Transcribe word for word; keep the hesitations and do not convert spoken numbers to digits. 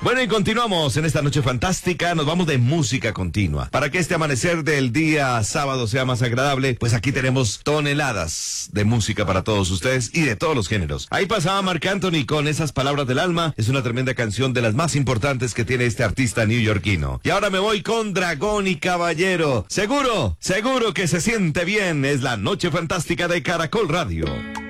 Bueno, y continuamos en esta noche fantástica. Nos vamos de música continua. Para que este amanecer del día sábado sea más agradable, pues aquí tenemos toneladas de música para todos ustedes y de todos los géneros. Ahí pasaba Marc Anthony con Esas Palabras del Alma. Es una tremenda canción de las más importantes que tiene este artista neoyorquino. Y ahora me voy con Dragón y Caballero. Seguro, seguro que se siente bien. Es la noche fantástica de Caracol Radio.